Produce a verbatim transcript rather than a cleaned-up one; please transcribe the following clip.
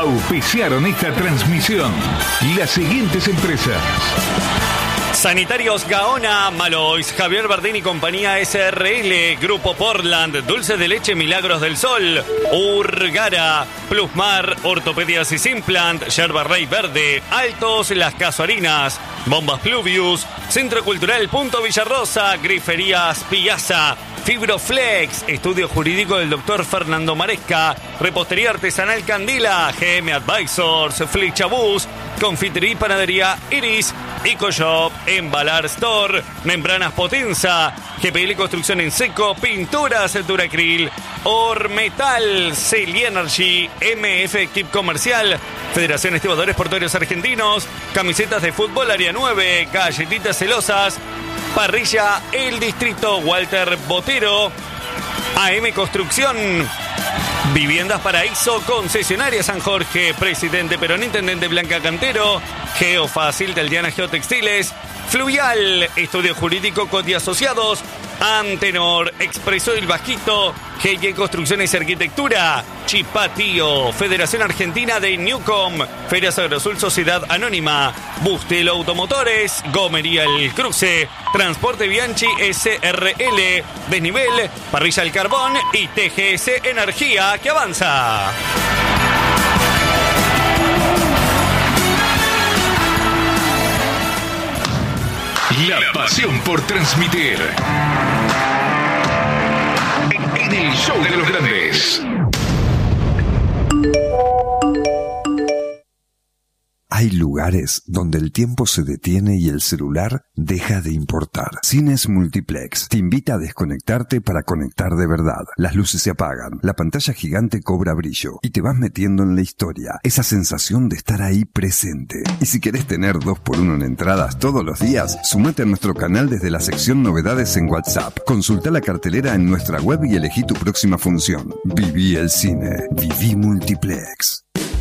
auspiciaron esta transmisión las siguientes empresas: Sanitarios Gaona, Malois, Javier Bardín y compañía S R L, Grupo Portland, Dulce de Leche Milagros del Sol, Urgara, Plusmar, Ortopedias y Simplant, Yerba Rey Verde, Altos Las Casuarinas, Bombas Pluvius, Centro Cultural Punto Villarrosa, Griferías Piazza, Fibroflex, Estudio Jurídico del doctor Fernando Maresca, Repostería Artesanal Candela, G M Advisors, Flechabús, Confitería y Panadería Iris, EcoShop, Embalar Store, Membranas Potenza, G P L Construcción en Seco, Pinturas Duracril, Ormetal, Celi Energy, M F Equip Comercial, Federación Estibadores Portuarios Argentinos, Camisetas de Fútbol Área nueve, Galletitas Celosas, Parrilla El Distrito, Walter Botero, A M Construcción, Viviendas Paraíso, Concesionaria San Jorge, Presidente Perón, Intendente Blanca Cantero, Geofacil Teldiana Geotextiles, Fluvial, Estudio Jurídico Coti Asociados, Antenor, Expreso del Bajito, G Y Construcciones y Arquitectura, Chipatío, Federación Argentina de Newcom, Ferias Agrosul Sociedad Anónima, Bustelo Automotores, Gomería El Cruce, Transporte Bianchi S R L, Desnivel, Parrilla El Carbón y T G S Energía que avanza. La pasión por transmitir. En el show de los grandes. Hay lugares donde el tiempo se detiene y el celular deja de importar. Cines Multiplex te invita a desconectarte para conectar de verdad. Las luces se apagan, la pantalla gigante cobra brillo y te vas metiendo en la historia. Esa sensación de estar ahí presente. Y si querés tener dos por uno en entradas todos los días, sumate a nuestro canal desde la sección Novedades en WhatsApp. Consulta la cartelera en nuestra web y elegí tu próxima función. Viví el cine. Viví Multiplex.